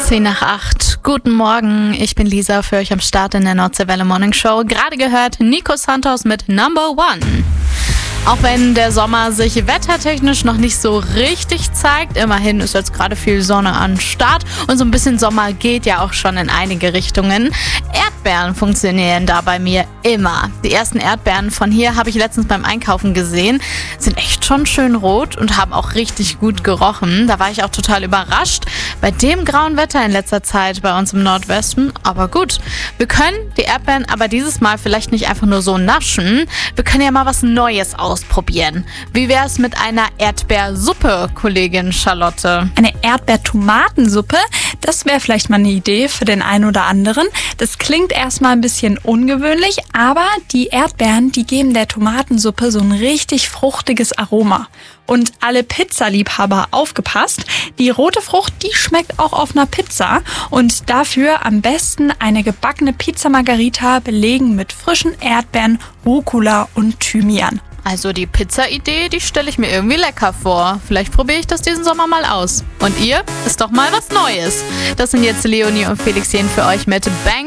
7:10. Guten Morgen, ich bin Lisa, für euch am Start in der Nordseewelle Morning Show. Gerade gehört Nico Santos mit Number One. Auch wenn der Sommer sich wettertechnisch noch nicht so richtig zeigt, immerhin ist jetzt gerade viel Sonne am Start und so ein bisschen Sommer geht ja auch schon in einige Richtungen. Erdbeeren funktionieren da bei mir immer. Die ersten Erdbeeren von hier habe ich letztens beim Einkaufen gesehen, sind echt schon schön rot und haben auch richtig gut gerochen. Da war ich auch total überrascht bei dem grauen Wetter in letzter Zeit bei uns im Nordwesten. Aber gut, wir können die Erdbeeren aber dieses Mal vielleicht nicht einfach nur so naschen. Wir können ja mal was Neues ausprobieren. Wie wäre es mit einer Erdbeersuppe, Kollegin Charlotte? Eine Erdbeertomatensuppe, das wäre vielleicht mal eine Idee für den einen oder anderen. Das klingt erstmal ein bisschen ungewöhnlich, aber die Erdbeeren, die geben der Tomatensuppe so ein richtig fruchtiges Aroma. Und alle Pizzaliebhaber aufgepasst, die rote Frucht, die schmeckt auch auf einer Pizza. Und dafür am besten eine gebackene Pizza Margherita belegen mit frischen Erdbeeren, Rucola und Thymian. Also die Pizza-Idee, die stelle ich mir irgendwie lecker vor. Vielleicht probiere ich das diesen Sommer mal aus. Und ihr? Ist doch mal was Neues. Das sind jetzt Leonie und Felix hier für euch mit Bang